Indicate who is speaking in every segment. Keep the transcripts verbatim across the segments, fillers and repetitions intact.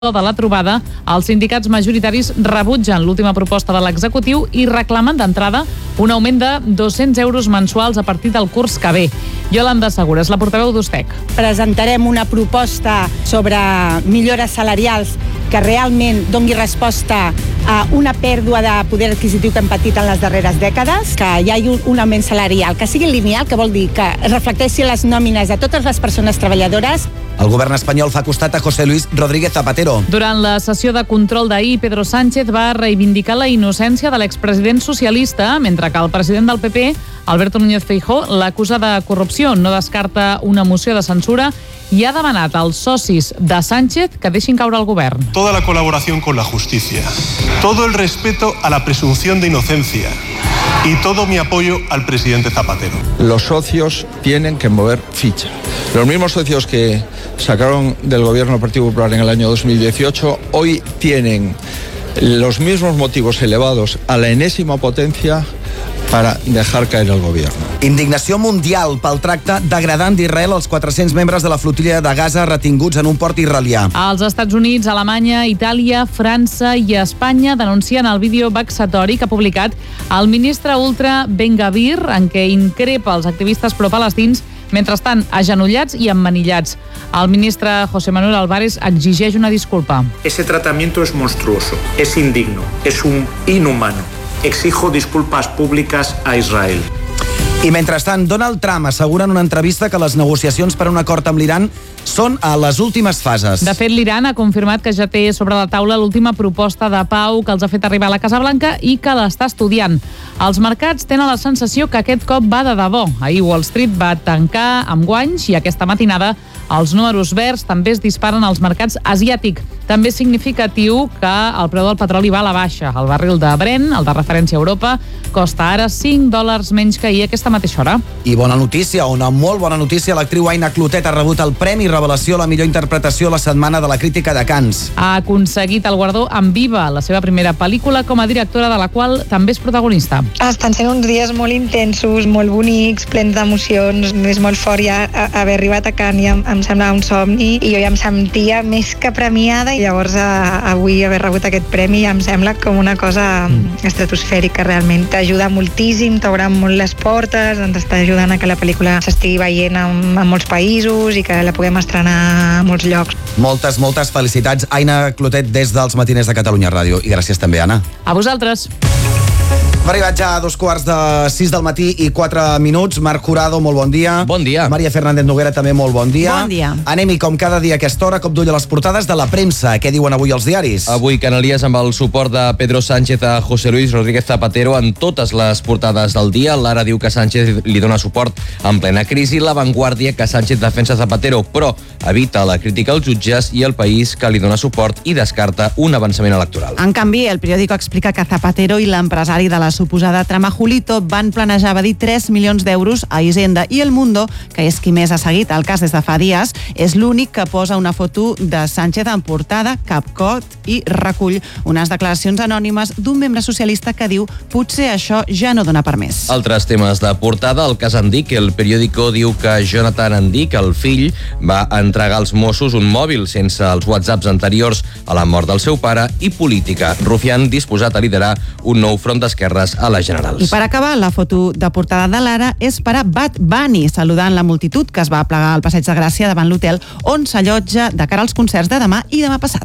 Speaker 1: de la trobada, els sindicats majoritaris rebutgen l'última proposta de l'executiu i reclamen d'entrada un augment de dos-cents euros mensuals a partir del curs que ve. Yolanda Segura és la portaveu d'Ustec.
Speaker 2: Presentarem una proposta sobre millores salarials que realment doni resposta a una pèrdua de poder adquisitiu que hem patit en les darreres dècades, que hi hagi un augment salarial, que sigui lineal, que vol dir que reflecteixi les nòmines de totes les persones treballadores.
Speaker 3: El govern espanyol fa costat a José Luis Rodríguez Zapatero.
Speaker 1: Durant la sessió de control d'ahir, Pedro Sánchez va reivindicar la innocència de l'expresident socialista, mentre que el president del P P, Alberto Núñez Feijóo, l'acusa de corrupció. No descarta una moció de censura i ha demanat als socis de Sánchez que deixin caure el govern.
Speaker 4: Toda la colaboración con la justicia, todo el respeto a la presunción de inocencia y todo mi apoyo al presidente Zapatero.
Speaker 5: Los socios tienen que mover ficha. Los mismos socios que sacaron del gobierno del Partido Popular en el año dos mil dieciocho hoy tienen los mismos motivos elevados a la enésima potencia para dejar caer el gobierno.
Speaker 3: Indignació mundial pel tracte degradant d'Israel als quatre-cents membres de la flotilla de Gaza retinguts en un port israelià.
Speaker 1: Els Estats Units, Alemanya, Itàlia, França i Espanya denuncien el vídeo vexatori que ha publicat el ministre ultra Ben Gvir, en què increpa els activistes pro-palestins, mentrestant agenollats i emmanillats. El ministre José Manuel Álvarez exigeix una disculpa.
Speaker 6: Ese tratamiento es monstruoso, es indigno, es un inhumano. Exijo disculpas públicas a Israel.
Speaker 3: I mentrestant, Donald Trump assegura en una entrevista que les negociacions per a un acord amb l'Iran són a les últimes fases.
Speaker 1: De fet, l'Iran ha confirmat que ja té sobre la taula l'última proposta de pau que els ha fet arribar a la Casa Blanca i que l'està estudiant. Els mercats tenen la sensació que aquest cop va de debò. Ahir Wall Street va tancar amb guanys i aquesta matinada els números verds també es disparen als mercats asiàtics. També és significatiu que el preu del petroli va a la baixa. El barril de Brent, el de referència a Europa, costa ara cinc dòlars menys que ahir a aquesta mateixa hora.
Speaker 3: I bona notícia, una molt bona notícia, l'actriu Aina Clotet ha rebut el Premi Revelació a la millor interpretació a la Setmana de la Crítica de Cannes.
Speaker 1: Ha aconseguit el guardó amb Viva, la seva primera pel·lícula com a directora, de la qual també és protagonista.
Speaker 7: Estan sent uns dies molt intensos, molt bonics, plens d'emocions. És molt fort ja haver arribat a Cannes i em, em semblava un somni i jo ja em sentia més que premiada i llavors avui haver rebut aquest premi em sembla com una cosa estratosfèrica realment. T'ajuda moltíssim, t'obre molt les portes, ens està ajudant a que la pel·lícula s'estigui veient en, en molts països i que la puguem estrenar a molts llocs.
Speaker 3: Moltes, moltes felicitats, Aina Clotet, des dels Matiners de Catalunya Ràdio. I gràcies també, Anna.
Speaker 1: A vosaltres.
Speaker 3: Hem arribat ja a dos quarts de sis del matí i quatre minuts. Marc Jurado, molt bon dia.
Speaker 8: Bon dia.
Speaker 3: Maria Fernández Noguera, també molt bon dia.
Speaker 2: Bon dia.
Speaker 3: Anem-hi, com cada dia a aquesta hora, cop d'ull a les portades de la premsa. Què diuen avui els diaris?
Speaker 8: Avui Canalies amb el suport de Pedro Sánchez a José Luis Rodríguez Zapatero en totes les portades del dia. L'Ara diu que Sánchez li dona suport en plena crisi. La Vanguardia que Sánchez defensa Zapatero, però evita la crítica als jutges, i El País que li dona suport i descarta un avançament electoral.
Speaker 9: En canvi, El Periódico explica que Zapatero i l'empresari de la suposada trama Julito van planejar evadir tres milions d'euros a Hisenda, i El Mundo, que és qui més ha seguit el cas des de fa dies, és l'únic que posa una foto de Sánchez en portada, capcot, i recull unes declaracions anònimes d'un membre socialista que diu potser això ja no dona per més.
Speaker 8: Altres temes de portada, el cas Andic. El Periódico diu que Jonathan Andic, el fill, va entregar als Mossos un mòbil sense els whatsapps anteriors a la mort del seu pare. I política, Rufián disposat a liderar un nou front d'esquerres a les generals.
Speaker 9: I per acabar, la foto de portada de l'Ara és per a Bad Bunny, saludant la multitud que es va aplegar al Passeig de Gràcia davant l'hotel on s'allotja de cara als concerts de demà i demà passat.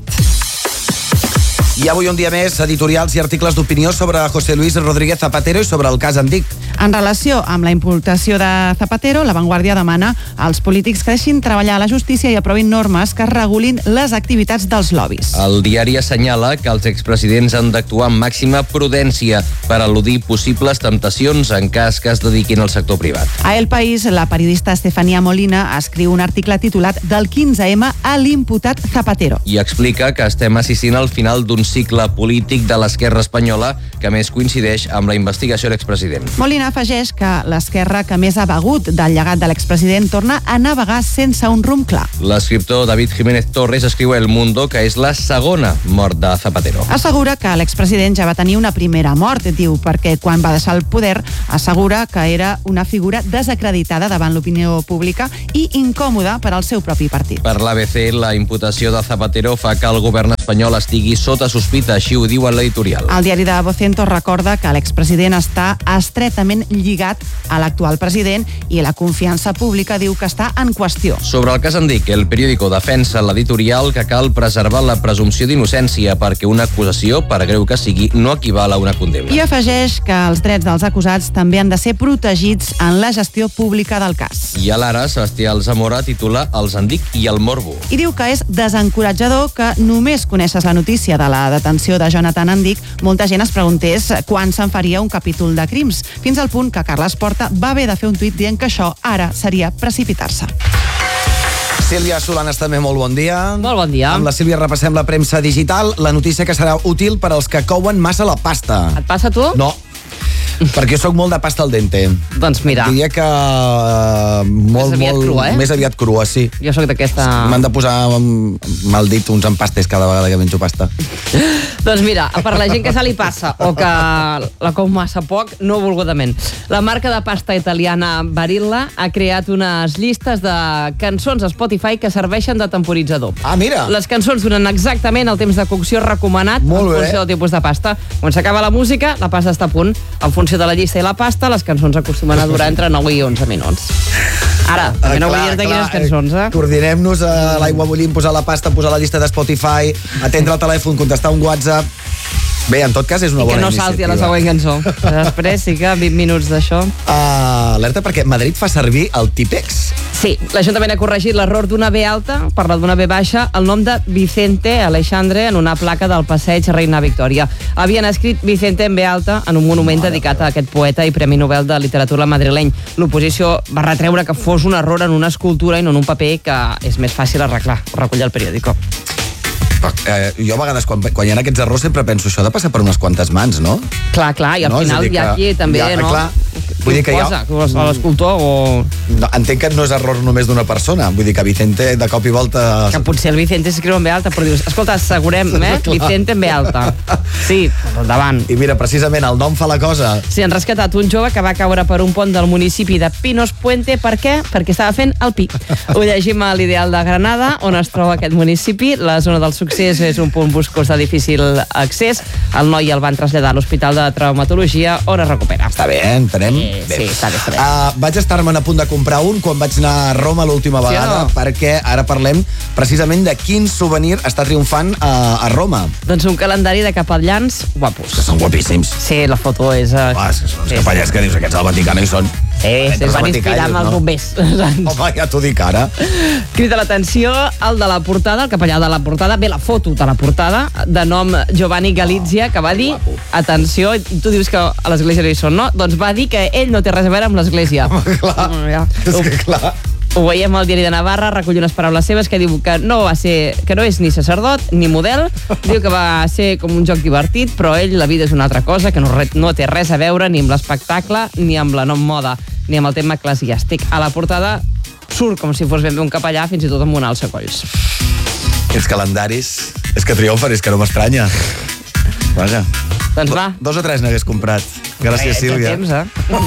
Speaker 3: I avui un dia més, editorials i articles d'opinió sobre José Luis Rodríguez Zapatero i sobre el cas Andic.
Speaker 9: En relació amb la imputació de Zapatero, La Vanguardia demana als polítics que deixin treballar a la justícia i aprovin normes que regulin les activitats dels lobbies.
Speaker 8: El diari assenyala que els expresidents han d'actuar amb màxima prudència per eludir possibles temptacions en cas que es dediquin al sector privat.
Speaker 9: A El País, la periodista Estefanía Molina escriu un article titulat Del quinze eme a l'imputat Zapatero.
Speaker 8: I explica que estem assistint al final d'un cicle polític de l'esquerra espanyola que més coincideix amb la investigació a l'expresident.
Speaker 9: Molina afegeix que l'esquerra que més ha begut del llegat de l'expresident torna a navegar sense un rumb clar.
Speaker 8: L'escriptor David Jiménez Torres escriu a El Mundo que és la segona mort de Zapatero.
Speaker 9: Assegura que l'expresident ja va tenir una primera mort, diu, perquè quan va deixar el poder assegura que era una figura desacreditada davant l'opinió pública i incòmoda per al seu propi partit.
Speaker 8: Per l'A B C, la imputació de Zapatero fa que el govern espanyol estigui sota sospita, així ho diu en l'editorial.
Speaker 9: El diari de Vocento recorda que l'expresident està estretament lligat a l'actual president i la confiança pública diu que està en qüestió.
Speaker 8: Sobre el cas Andic, el periòdico defensa l'editorial que cal preservar la presumpció d'innocència perquè una acusació, per greu que sigui, no equival a una condemna.
Speaker 9: I afegeix que els drets dels acusats també han de ser protegits en la gestió pública del cas.
Speaker 8: I a l'Ara, Sebastià Alzamora titula Els Andic i el morbo.
Speaker 9: I diu que és desencoratjador que només coneixes la notícia de la detenció de Jonathan Andic, molta gent es preguntés quan se'n faria un capítol de crims, fins al punt que Carles Porta va haver de fer un tuit dient que això ara seria precipitar-se.
Speaker 3: Sílvia Solanes, també molt bon dia.
Speaker 10: Molt bon dia.
Speaker 3: Amb la Sílvia repassem la premsa digital, la notícia que serà útil per als que couen massa la pasta.
Speaker 10: Et passa a tu?
Speaker 3: No, perquè sóc molt de pasta al dente.
Speaker 10: Doncs mira.
Speaker 3: Diria que uh, molt,
Speaker 10: Més aviat
Speaker 3: molt,
Speaker 10: crua, eh?
Speaker 3: Més aviat crua, sí.
Speaker 10: Jo sóc d'aquesta...
Speaker 3: M'han de posar mal dit uns empastes cada vegada que menjo pasta.
Speaker 10: Doncs mira, per la gent que se li passa o que la com massa poc, no volgudament. La marca de pasta italiana Barilla ha creat unes llistes de cançons a Spotify que serveixen de temporitzador.
Speaker 3: Ah, mira!
Speaker 10: Les cançons duren exactament el temps de cocció recomanat
Speaker 3: Molt
Speaker 10: en
Speaker 3: bé.
Speaker 10: funció del tipus de pasta. Quan s'acaba la música, la pasta està a punt. En funció de la llista i la pasta, les cançons acostumen a durar entre nou i onze minuts. Ara, també no
Speaker 3: Ah,
Speaker 10: vull dir-te
Speaker 3: clar,
Speaker 10: quines cançons, eh?
Speaker 3: Coordinem-nos a l'aigua bullint, posar la pasta, posar la llista de Spotify, atendre el telèfon, contestar un WhatsApp. Bé, en tot cas, és una
Speaker 10: I que
Speaker 3: bona
Speaker 10: no
Speaker 3: iniciativa.
Speaker 10: salti a la següent cançó. Després sí que vint minuts d'això.
Speaker 3: Uh, alerta perquè Madrid fa servir el típex.
Speaker 10: Sí, l'Ajuntament ha corregit l'error d'una B alta per la d'una B baixa, el nom de Vicente Aleixandre en una placa del passeig Reina Victòria. Havien escrit Vicente en B alta en un monument dedicat a aquest poeta i Premi Nobel de Literatura madrileny. L'oposició va retreure que fos un error en una escultura i no en un paper que és més fàcil arreglar, ho recull el periòdico.
Speaker 3: Eh, jo a vegades, quan, quan hi ha aquests errors, sempre penso, això ha de passar per unes quantes mans, no?
Speaker 10: Clar, clar, i al
Speaker 3: No, és a
Speaker 10: final
Speaker 3: dir
Speaker 10: hi ha
Speaker 3: que-
Speaker 10: aquí també,
Speaker 3: ja,
Speaker 10: no?
Speaker 3: clar, vull dir que hi ha-
Speaker 10: Posa, l'escultor o...
Speaker 3: No, entenc que no és error només d'una persona, vull dir que Vicente de cop i volta...
Speaker 10: Que potser el Vicente s'escriu en B alta, però dius, escolta, assegurem, eh?
Speaker 3: Clar.
Speaker 10: Vicente en B alta. Sí, endavant.
Speaker 3: I mira, precisament, el nom fa la cosa.
Speaker 10: Sí, han rescatat un jove que va caure per un pont del municipi de Pinos Puente. Per què? Perquè estava fent el pi. Ho llegim a l'Ideal de Granada, on es troba aquest municipi. La zona del Succés és un punt boscós de difícil accés. El noi el van traslladar a l'Hospital de Traumatologia, on es recupera.
Speaker 3: Està bé, eh? Entenem?
Speaker 10: Sí,
Speaker 3: bé.
Speaker 10: sí, està bé, està bé.
Speaker 3: Uh, vaig estar-me'n a punt de comprar un quan vaig anar a Roma l'última
Speaker 10: Sí o
Speaker 3: vegada,
Speaker 10: no?
Speaker 3: perquè ara parlem precisament de quin souvenir està triomfant a, a Roma.
Speaker 10: Doncs un calendari de capellans guapos.
Speaker 3: Que són guapíssims.
Speaker 10: Sí, la foto és... Uh...
Speaker 3: Ah, és que són els
Speaker 10: sí,
Speaker 3: capellans que dius, aquests al Vaticano hi són.
Speaker 10: Sí, sí, es van inspirar amb els bombers.
Speaker 3: Home, ja t'ho dic ara.
Speaker 10: Crida l'atenció el de la portada, el capellà de la portada, ve la foto de la portada, de nom Giovanni Galizia, que va dir, atenció, i tu dius que a l'església no hi són, no? Doncs va dir que ell no té res a veure amb l'església.
Speaker 3: Clar,
Speaker 10: Ja.
Speaker 3: és que clar...
Speaker 10: Ho veiem al diari de Navarra, recull unes paraules seves que diu que no va ser, que no és ni sacerdot ni model, diu que va ser com un joc divertit, però ell la vida és una altra cosa, que no, re, no té res a veure ni amb l'espectacle, ni amb la no moda, ni amb el tema eclesiàstic. A la portada surt com si fos ben bé un capellà, fins i tot amb un alçacolls.
Speaker 3: Els calendaris, és que triomfen, és que no m'estranya. Vaja.
Speaker 10: Doncs va.
Speaker 3: Dos o tres n'hagués comprat. Gràcies,
Speaker 10: Eh, té
Speaker 3: Sílvia.
Speaker 10: temps,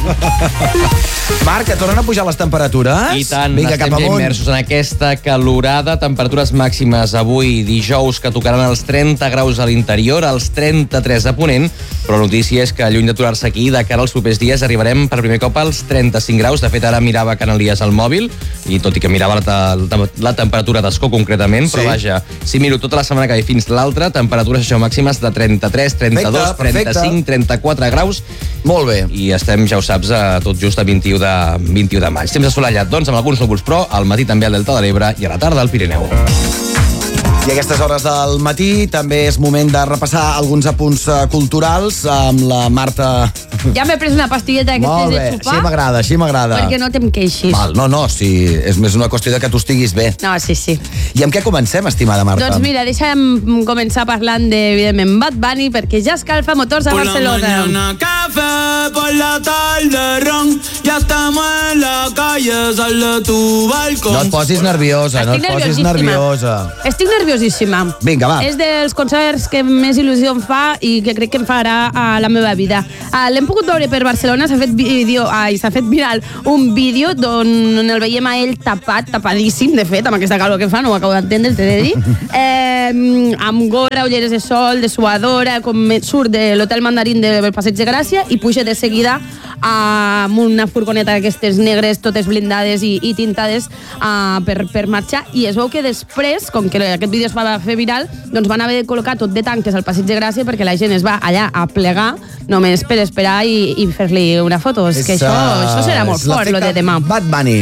Speaker 10: eh?
Speaker 3: Marc, que tornen a pujar les temperatures?
Speaker 8: I tant,
Speaker 3: Vinga,
Speaker 8: estem
Speaker 3: cap
Speaker 8: ja
Speaker 3: amunt.
Speaker 8: immersos en aquesta calorada, temperatures màximes avui dijous que tocaran els trenta graus a l'interior, els trenta-tres a Ponent, però la notícia és que lluny d'aturar-se aquí, de cara als propers dies arribarem per primer cop als trenta-cinc graus. De fet, ara mirava Can Elias al mòbil, i tot i que mirava la, la, la temperatura d'Escó concretament, però
Speaker 3: Sí.
Speaker 8: vaja, si miro tota la setmana que ve fins l'altra, temperatures això màximes de trenta-tres, trenta-dos,
Speaker 3: Perfecte, perfecte.
Speaker 8: trenta-cinc, trenta-quatre graus,
Speaker 3: Molt bé.
Speaker 8: i estem, ja ho saps, a tot just a vint-i-u de, vint-i-u de maig. Temps assolellat, doncs, amb alguns núvols, però al matí també al Delta de l'Ebre i a la tarda al Pirineu.
Speaker 3: I a aquestes hores del matí també és moment de repassar alguns apunts culturals amb la Marta.
Speaker 11: Ja m'he pres una pastilleta d'aquestes de xupar.
Speaker 3: Així m'agrada, així m'agrada.
Speaker 11: Perquè no te'm queixis.
Speaker 3: Val, no, no, sí, és més una qüestió de que tu estiguis bé.
Speaker 11: No, sí, sí.
Speaker 3: I amb què comencem, estimada Marta?
Speaker 11: Doncs mira, deixa'm començar parlant de, evidentment, Bad Bunny, perquè ja escalfa motors a Barcelona.
Speaker 12: Por la mañana café, por la tarde ron, ya estamos en la calle, sal de tu balcón.
Speaker 3: No et posis nerviosa, no et posis nerviosa.
Speaker 11: Estic nerviosíssima.
Speaker 3: Vinga, va.
Speaker 11: És dels concerts que més il·lusió em fa i que crec que em farà a la meva vida. Uh, L'hem pogut veure per Barcelona, s'ha fet vídeo, ai, s'ha fet viral un vídeo d'on el veiem a ell tapat, tapadíssim, de fet, amb aquesta calor que fa, no ho acabo d'entendre, t'he de dir, eh, amb gorra, ulleres de sol, de suadora, com surt de l'Hotel Mandarín del Passeig de Gràcia i puja de seguida amb una furgoneta d'aquestes negres, totes blindades i, i tintades uh, per, per marxar, i es veu que després, com que aquest vídeo es va fer viral, doncs van haver de col·locar tot de tanques al Passeig de Gràcia perquè la gent es va allà a plegar només per esperar i, i fer-li una foto. És, és que això, uh, això serà molt fort, lo de demà.
Speaker 3: Bad Bunny.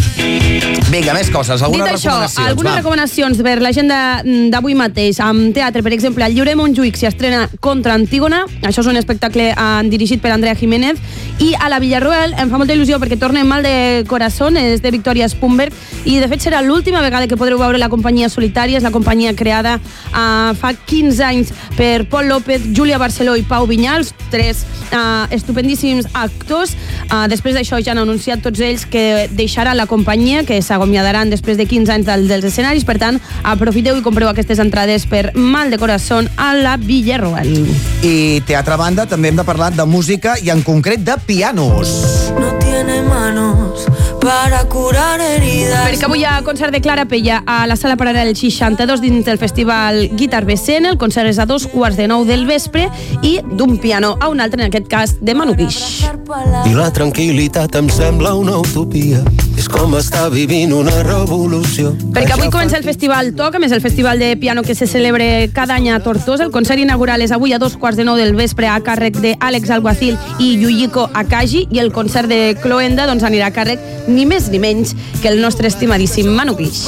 Speaker 3: Vinga, més coses, algunes
Speaker 11: Dit això,
Speaker 3: recomanacions.
Speaker 11: algunes
Speaker 3: va.
Speaker 11: recomanacions per l'agenda d'avui mateix. Amb teatre, per exemple, al Lliure Montjuïc s'hi estrena Contra Antígona. Això és un espectacle eh, dirigit per Andrea Jiménez. I a la Villarroel em fa molta il·lusió perquè torna Mal de Corazón, és de Victoria Spumberg, i de fet serà l'última vegada que podreu veure la companyia Solitària. És la companyia creada eh, fa quinze anys per Pol López, Júlia Barceló i Pau Vinyals, tres eh, estupendíssims actors. Eh, després d'això ja han anunciat tots ells que deixarà la companyia, que s'acomiadaran després de quinze anys del, dels escenaris. Per tant, aprofiteu i compreu aquestes entrades per Mal de Corazón a la Villarroel.
Speaker 3: I teatre banda, també hem de parlar de música i en concret de pianos.
Speaker 13: No tiene manos para curar heridas.
Speaker 11: Perquè avui hi ha concert de Clara Pella a la Sala Paral·lel seixanta-dos dins del festival Guitar Becen. El concert és a dos quarts de nou del vespre i d'un piano a un altre, en aquest cas de Manu Guix.
Speaker 14: I la tranquil·litat em sembla una utopia. És com estar vivint una revolució.
Speaker 11: Perquè avui comença el festival Toc, a més el festival de piano que se celebra cada any a Tortosa. El concert inaugural és avui a dos quarts de nou del vespre a càrrec d'Àlex Alguacil i Yuyiko Akagi, i el concert de Cloenda doncs anirà a càrrec ni més ni menys que el nostre estimadíssim Manu Guix.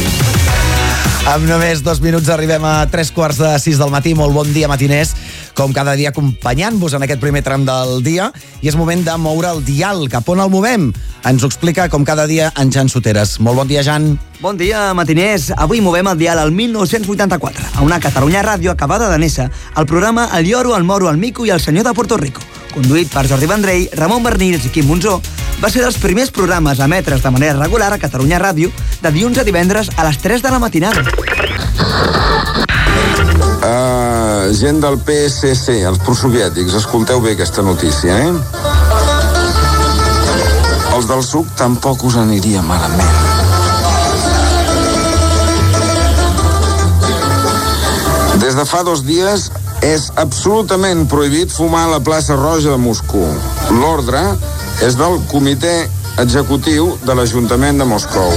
Speaker 3: Amb només dos minuts arribem a tres quarts de sis del matí. Molt bon dia, matiners. Com cada dia acompanyant-vos en aquest primer tram del dia. I és moment de moure el dial. Cap on el movem? Ens ho explica, com cada dia, en Jan Soteres. Molt bon dia, Jan.
Speaker 15: Bon dia, matiners. Avui movem el dial al mil nou-cents vuitanta-quatre, a una Catalunya Ràdio acabada de néixer, el programa El Lloro, el Moro, el Mico i el Senyor de Puerto Rico. Conduït per Jordi Vendrell, Ramon Bernils i Quim Monzó, va ser dels primers programes a emetre's de manera regular a Catalunya Ràdio de dilluns a divendres a les tres de la matinada.
Speaker 16: Uh, gent del P S C, els prosoviètics, escolteu bé aquesta notícia, eh? Els del suc tampoc us aniria malament. Des de fa dos dies és absolutament prohibit fumar a la plaça Roja de Moscou. L'ordre és del Comitè Executiu de l'Ajuntament de Moscou.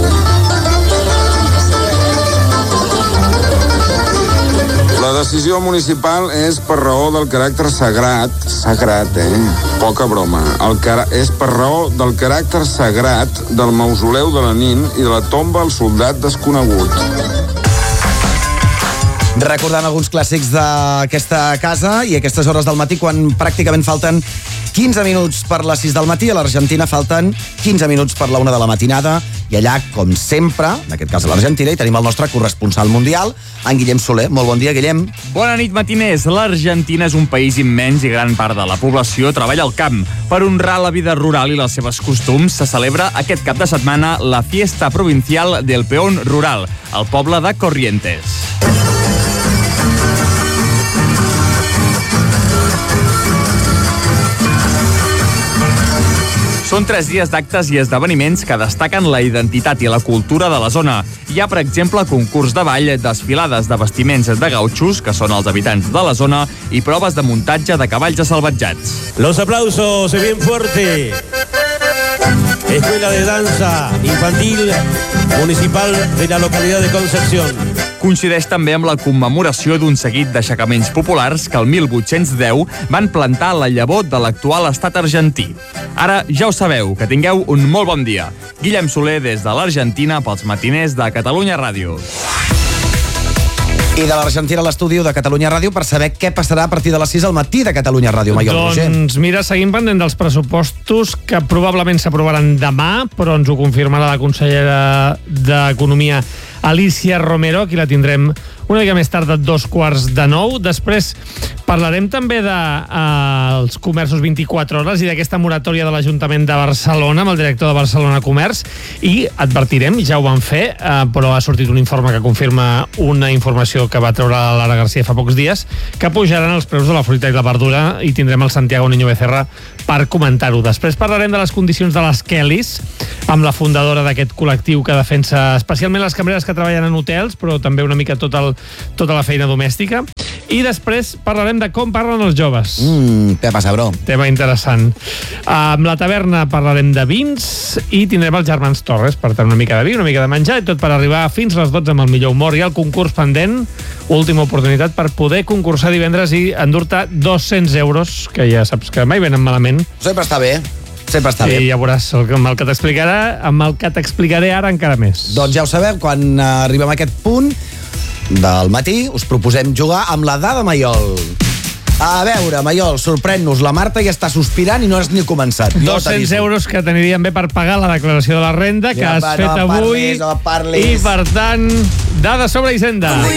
Speaker 16: La decisió municipal és per raó del caràcter sagrat, sagrat, eh? Poca broma. El cara... És per raó del caràcter sagrat del mausoleu de Lenin i de la tomba al soldat desconegut.
Speaker 3: Recordant alguns clàssics d'aquesta casa i aquestes hores del matí, quan pràcticament falten quinze minuts per les sis del matí, a l'Argentina falten quinze minuts per la una de la matinada, i allà, com sempre, en aquest cas a l'Argentina, hi tenim el nostre corresponsal mundial, en Guillem Soler. Molt bon dia, Guillem.
Speaker 17: Bona nit, matiners. L'Argentina és un país immens i gran part de la població treballa al camp. Per honrar la vida rural i les seves costums, se celebra aquest cap de setmana la Fiesta Provincial del Peón Rural, al poble de Corrientes. Són tres dies d'actes i esdeveniments que destaquen la identitat i la cultura de la zona. Hi ha, per exemple, concurs de ball, desfilades de vestiments de gautxos, que són els habitants de la zona, i proves de muntatge de cavalls asalvatjats.
Speaker 18: Los aplausos bien fuerte. Escuela de Danza Infantil Municipal de la localidad de Concepción.
Speaker 17: Coincideix també amb la commemoració d'un seguit d'aixecaments populars que el mil vuit-cents deu van plantar la llavor de l'actual estat argentí. Ara ja ho sabeu, que tingueu un molt bon dia. Guillem Soler des de l'Argentina pels matiners de Catalunya Ràdio.
Speaker 3: I de l'Argentina a l'estudi de Catalunya Ràdio per saber què passarà a partir de les sis al matí de Catalunya Ràdio. Maiol Roger.
Speaker 19: Doncs mira, seguim pendent dels pressupostos que probablement s'aprovaran demà, però ens ho confirmarà la consellera d'Economia Alicia Romero, aquí la tindrem una mica més tard de dos quarts de nou. Després parlarem també dels eh, comerços vint-i-quatre hores i d'aquesta moratòria de l'Ajuntament de Barcelona amb el director de Barcelona Comerç, i advertirem, ja ho van fer, eh, però ha sortit un informe que confirma una informació que va treure Lara García fa pocs dies, que pujaran els preus de la fruita i la verdura, i tindrem el Santiago Niño Becerra per comentar-ho. Després parlarem de les condicions de les Kellys amb la fundadora d'aquest col·lectiu que defensa especialment les cambreres que treballen en hotels, però també una mica tot el, tota la feina domèstica. I després parlarem de com parlen els joves.
Speaker 3: Mm, què passa, bro?
Speaker 19: Tema interessant. Amb la taverna parlarem de vins i tindrem els germans Torres per tenir una mica de vi, una mica de menjar i tot per arribar fins a les dotze amb el millor humor i el concurs pendent. Última oportunitat per poder concursar divendres i endur-te dos-cents euros, que ja saps que mai venen malament.
Speaker 3: Sempre està bé. Sempre està bé.
Speaker 19: I ja veuràs, amb el que t'explicarà, amb el que t'explicaré ara encara més.
Speaker 3: Doncs ja ho sabem, quan arribem a aquest punt del matí us proposem jugar amb la dada Maiol. A veure, Maiol, sorprèn-nos. La Marta ja està sospirant i no has ni començat.
Speaker 19: dos-cents euros que t'anirien bé per pagar la declaració de la renda que
Speaker 3: ja,
Speaker 19: has
Speaker 3: va,
Speaker 19: fet
Speaker 3: no
Speaker 19: avui
Speaker 3: parlis, no parlis.
Speaker 19: i, per tant, dada sobre Hisenda.